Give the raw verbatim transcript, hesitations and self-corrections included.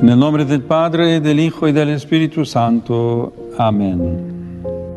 Nel nome del Padre, del Hijo e dello Spirito Santo. Amen.